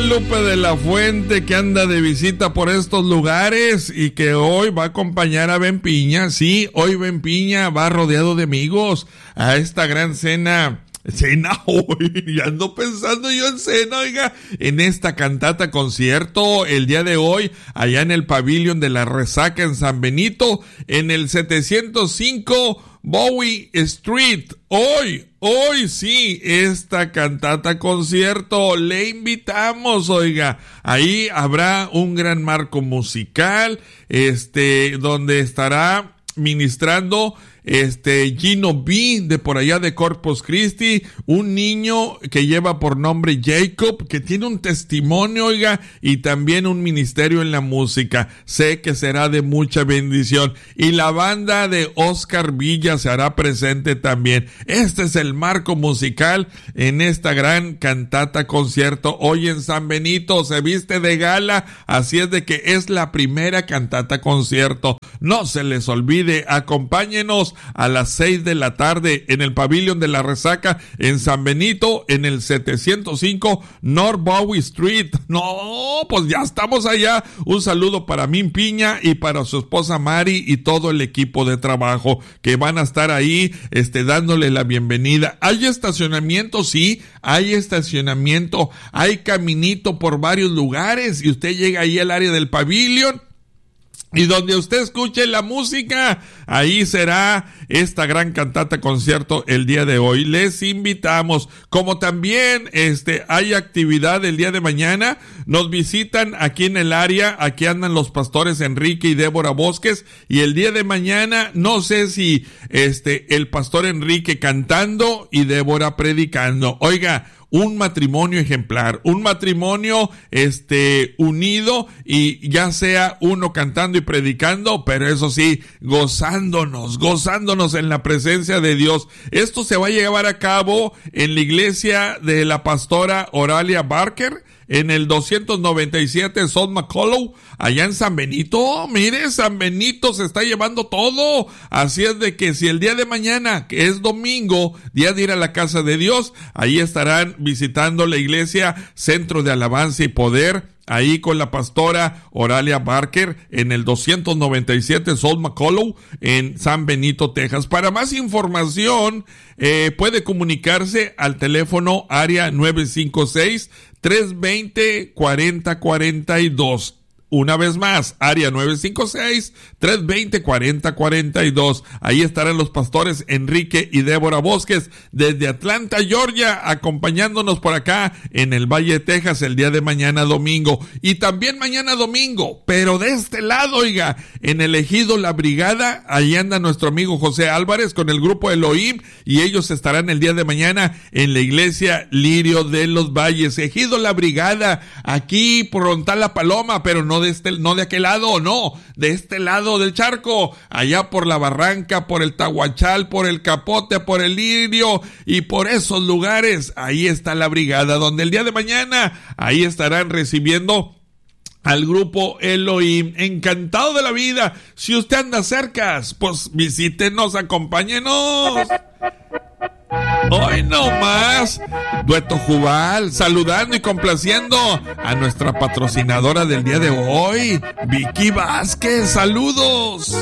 Guadalupe de la Fuente, que anda de visita por estos lugares y que hoy va a acompañar a Ben Piña. Sí, hoy Ben Piña va rodeado de amigos a esta gran cena hoy, ya ando pensando yo en cena, oiga, en esta cantata concierto el día de hoy, allá en el Pavilion de la Resaca en San Benito, en el 705 Bowie Street. Hoy sí, esta cantata concierto, le invitamos, oiga, ahí habrá un gran marco musical, donde estará ministrando Gino B de por allá de Corpus Christi, un niño que lleva por nombre Jacob, que tiene un testimonio, oiga, y también un ministerio en la música. Sé que será de mucha bendición. Y la banda de Oscar Villa se hará presente también. Este es el marco musical en esta gran cantata concierto hoy en San Benito. Se viste de gala, así es de que es la primera cantata concierto. No se les olvide, acompáñenos a las 6 de la tarde en el Pavilion de la Resaca en San Benito, en el 705 North Bowie Street. No, pues ya estamos allá. Un saludo para Min Piña y para su esposa Mari y todo el equipo de trabajo que van a estar ahí, dándole la bienvenida. ¿Hay estacionamiento? Sí, hay estacionamiento. Hay caminito por varios lugares y usted llega ahí al área del Pavilion. Y donde usted escuche la música, ahí será esta gran cantata concierto el día de hoy. Les invitamos, como también hay actividad el día de mañana, nos visitan aquí en el área, aquí andan los pastores Enrique y Débora Bosques, y el día de mañana, no sé si el pastor Enrique cantando y Débora predicando. Oiga, un matrimonio ejemplar, un matrimonio unido, y ya sea uno cantando y predicando, pero eso sí, gozándonos en la presencia de Dios. Esto se va a llevar a cabo en la iglesia de la pastora Oralia Barker, en el 297 South McCullough, allá en San Benito. Mire, San Benito se está llevando todo. Así es de que si el día de mañana, que es domingo, día de ir a la casa de Dios, ahí estarán visitando la iglesia Centro de Alabanza y Poder, ahí con la pastora Oralia Barker, en el 297 South McCullough, en San Benito, Texas. Para más información, puede comunicarse al teléfono área 956-320-4042. Una vez más, área 956-320-4042. Ahí estarán los pastores Enrique y Débora Bosques desde Atlanta, Georgia, acompañándonos por acá en el Valle de Texas el día de mañana domingo. Y también mañana domingo, pero de este lado, oiga, en el Ejido La Brigada, ahí anda nuestro amigo José Álvarez con el grupo Elohim, y ellos estarán el día de mañana en la iglesia Lirio de los Valles. Ejido La Brigada, aquí por Rontal La Paloma, pero no de aquel lado, no, de este lado del charco, allá por la Barranca, por el Tahuachal, por el Capote, por el Lirio y por esos lugares. Ahí está la brigada, donde el día de mañana ahí estarán recibiendo al grupo Elohim. Encantado de la vida. Si usted anda cerca, pues visítenos, acompáñenos. Hoy no más, Dueto Jubal, saludando y complaciendo a nuestra patrocinadora del día de hoy, Vicky Vázquez. Saludos.